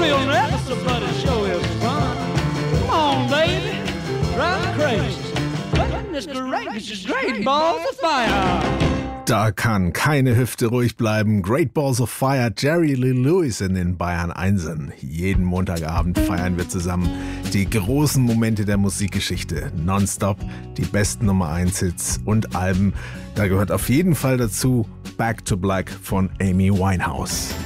we'll never somebody show his fun. Come on, baby, drive crazy. Goodness gracious, great balls of fire. Da kann keine Hüfte ruhig bleiben. Great Balls of Fire, Jerry Lee Lewis in den Bayern Einsen. Jeden Montagabend feiern wir zusammen die großen Momente der Musikgeschichte. Nonstop, die besten Nummer 1 Hits und Alben. Da gehört auf jeden Fall dazu Back to Black von Amy Winehouse.